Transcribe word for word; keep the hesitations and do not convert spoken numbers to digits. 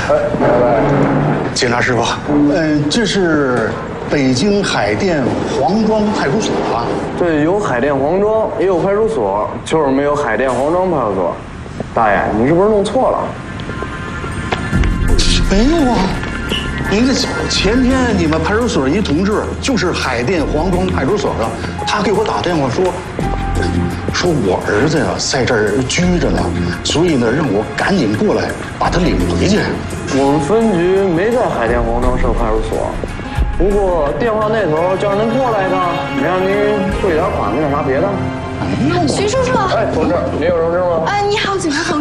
哎，来来， 警察师傅，嗯，这是北京海淀黄庄派出所吧？ 对，有海淀黄庄，也有派出所，就是没有海淀黄庄派出所。大爷，你是不是弄错了？ 没有啊，您这前天你们派出所一同志就是海淀黄庄派出所的，他给我打电话说，说我儿子呀在这儿拘着呢，所以呢让我赶紧过来把他领回去。 我们分局没在海淀黄庄设派出所，不过电话那头叫您过来的，没让您汇点款子干啥别的？ 没有啊。 徐叔叔， 哎，同志，您有什么事吗？ 哎，你好，警察同志。